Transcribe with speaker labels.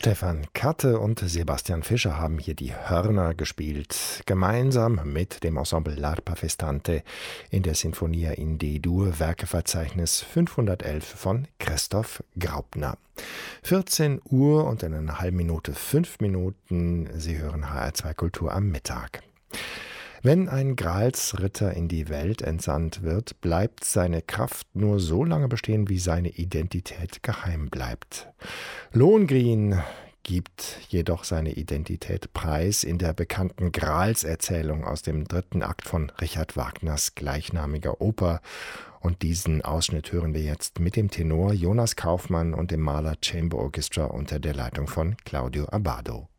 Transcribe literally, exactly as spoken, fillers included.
Speaker 1: Stefan Katte und Sebastian Fischer haben hier die Hörner gespielt, gemeinsam mit dem Ensemble L'Arpa Festante in der Sinfonia in D-Dur, Werkeverzeichnis fünfhundertelf von Christoph Graupner. vierzehn Uhr und in einer halben Minute fünf Minuten. Sie hören H R zwei Kultur am Mittag. Wenn ein Gralsritter in die Welt entsandt wird, bleibt seine Kraft nur so lange bestehen, wie seine Identität geheim bleibt. Lohengrin gibt jedoch seine Identität preis in der bekannten Gralserzählung aus dem dritten Akt von Richard Wagners gleichnamiger Oper. Und diesen Ausschnitt hören wir jetzt mit dem Tenor Jonas Kaufmann und dem Mahler Chamber Orchestra unter der Leitung von Claudio Abbado.